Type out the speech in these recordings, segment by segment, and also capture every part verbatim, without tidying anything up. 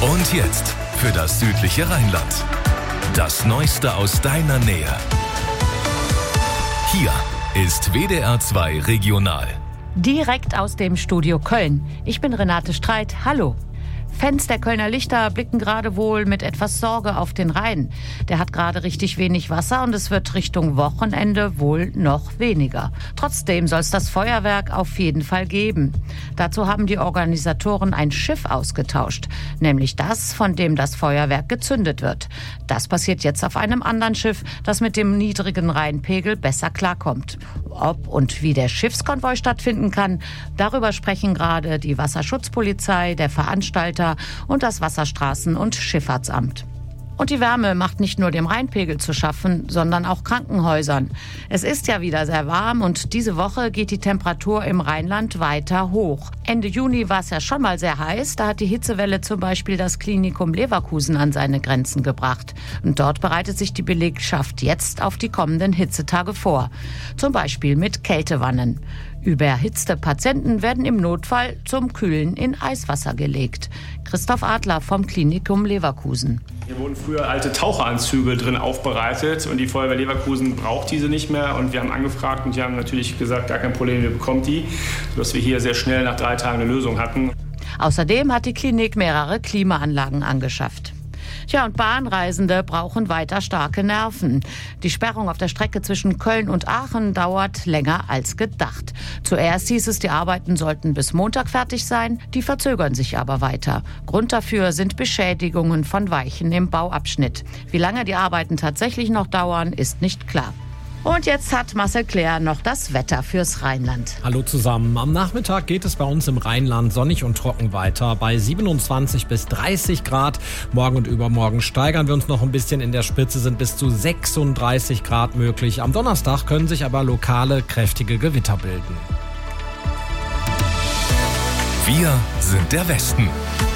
Und jetzt für das südliche Rheinland. Das Neueste aus deiner Nähe. Hier ist W D R zwei Regional. Direkt aus dem Studio Köln. Ich bin Renate Streit. Hallo. Fans der Kölner Lichter blicken gerade wohl mit etwas Sorge auf den Rhein. Der hat gerade richtig wenig Wasser und es wird Richtung Wochenende wohl noch weniger. Trotzdem soll es das Feuerwerk auf jeden Fall geben. Dazu haben die Organisatoren ein Schiff ausgetauscht, nämlich das, von dem das Feuerwerk gezündet wird. Das passiert jetzt auf einem anderen Schiff, das mit dem niedrigen Rheinpegel besser klarkommt. Ob und wie der Schiffskonvoi stattfinden kann, darüber sprechen gerade die Wasserschutzpolizei, der Veranstalter und das Wasserstraßen- und Schifffahrtsamt. Und die Wärme macht nicht nur dem Rheinpegel zu schaffen, sondern auch Krankenhäusern. Es ist ja wieder sehr warm und diese Woche geht die Temperatur im Rheinland weiter hoch. Ende Juni war es ja schon mal sehr heiß. Da hat die Hitzewelle zum Beispiel das Klinikum Leverkusen an seine Grenzen gebracht. Und dort bereitet sich die Belegschaft jetzt auf die kommenden Hitzetage vor. Zum Beispiel mit Kältewannen. Überhitzte Patienten werden im Notfall zum Kühlen in Eiswasser gelegt. Christoph Adler vom Klinikum Leverkusen. Hier wurden früher alte Taucheranzüge drin aufbereitet und die Feuerwehr Leverkusen braucht diese nicht mehr. Und wir haben angefragt und die haben natürlich gesagt, gar kein Problem, ihr bekommt die, sodass wir hier sehr schnell nach drei Tagen eine Lösung hatten. Außerdem hat die Klinik mehrere Klimaanlagen angeschafft. Tja, und Bahnreisende brauchen weiter starke Nerven. Die Sperrung auf der Strecke zwischen Köln und Aachen dauert länger als gedacht. Zuerst hieß es, die Arbeiten sollten bis Montag fertig sein, die verzögern sich aber weiter. Grund dafür sind Beschädigungen von Weichen im Bauabschnitt. Wie lange die Arbeiten tatsächlich noch dauern, ist nicht klar. Und jetzt hat Marcel Claire noch das Wetter fürs Rheinland. Hallo zusammen. Am Nachmittag geht es bei uns im Rheinland sonnig und trocken weiter. Bei siebenundzwanzig bis dreißig Grad. Morgen und übermorgen steigern wir uns noch ein bisschen. In der Spitze sind bis zu sechsunddreißig Grad möglich. Am Donnerstag können sich aber lokale, kräftige Gewitter bilden. Wir sind der Westen.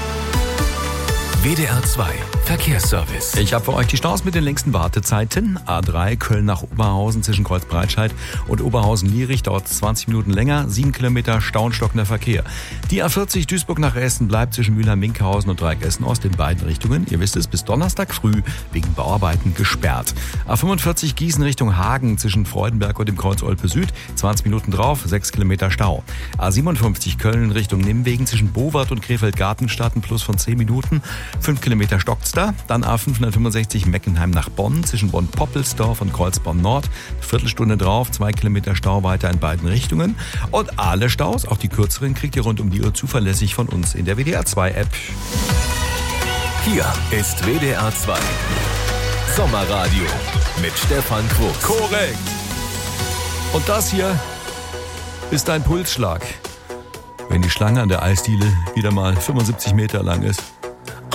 W D R zwei Verkehrsservice. Ich habe für euch die Staus mit den längsten Wartezeiten. A drei Köln nach Oberhausen zwischen Kreuzbreitscheid und Oberhausen-Lierich dauert zwanzig Minuten länger. sieben Kilometer stauenstockender Verkehr. Die A vierzig Duisburg nach Essen bleibt zwischen Mülheim-Minkhausen und Dreieck Essen-Ost in beiden Richtungen. Ihr wisst es, bis Donnerstag früh wegen Bauarbeiten gesperrt. A fünfundvierzig Gießen Richtung Hagen zwischen Freudenberg und dem Kreuz Olpe Süd. zwanzig Minuten drauf, sechs Kilometer Stau. A siebenundfünfzig Köln Richtung Nimwegen zwischen Bowart und Krefeld-Gartenstadt ein Plus von zehn Minuten. fünf Kilometer stockt's da. Dann A fünfhundertfünfundsechzig Meckenheim nach Bonn zwischen Bonn-Poppelsdorf und Kreuzborn Nord. Eine Viertelstunde drauf, zwei Kilometer Stau weiter in beiden Richtungen. Und alle Staus, auch die kürzeren, kriegt ihr rund um die Uhr zuverlässig von uns in der W D R zwei App. Hier ist W D R zwei Sommerradio mit Stefan Quuck. Korrekt. Und das hier ist ein Pulsschlag. Wenn die Schlange an der Eisdiele wieder mal fünfundsiebzig Meter lang ist.